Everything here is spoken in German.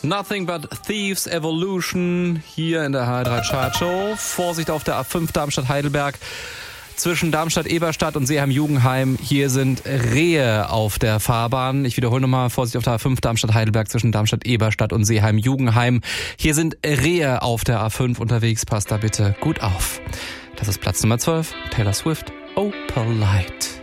Nothing but Thieves Evolution hier in der HR3 Chartshow. Vorsicht auf der A5 Darmstadt-Heidelberg. Zwischen Darmstadt-Eberstadt und Seeheim-Jugenheim. Hier sind Rehe auf der Fahrbahn. Ich wiederhole nochmal, Vorsicht auf der A5 Darmstadt-Heidelberg zwischen Darmstadt-Eberstadt und Seeheim-Jugenheim. Hier sind Rehe auf der A5 unterwegs. Passt da bitte gut auf. Das ist Platz Nummer 12. Taylor Swift, Oh Polite.